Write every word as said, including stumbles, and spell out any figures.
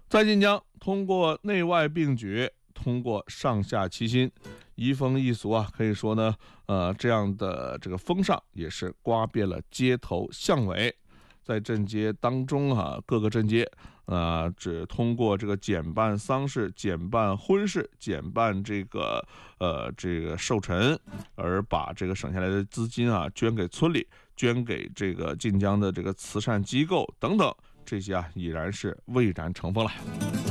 在晋江，通过内外并举，通过上下齐心，移风易俗啊，可以说呢，呃，这样的这个风尚也是刮遍了街头巷尾。在镇街当中啊，各个镇街，呃，只通过这个减办丧事、减办婚事、减办这个呃这个寿辰，而把这个省下来的资金啊捐给村里，捐给这个晋江的这个慈善机构等等，这些啊已然是蔚然成风了。